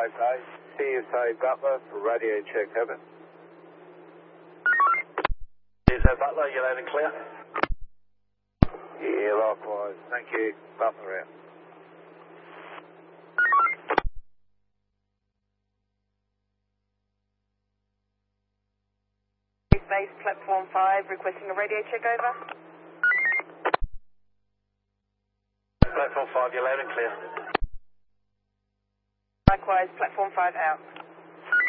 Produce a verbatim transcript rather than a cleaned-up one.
five base, C S A Butler for radio check, over. C S A Butler, you're loud and clear. Yeah, likewise. Thank you. Butler out. Base platform five, requesting a radio check, over. Platform five, you're loud and clear. Likewise, platform five out.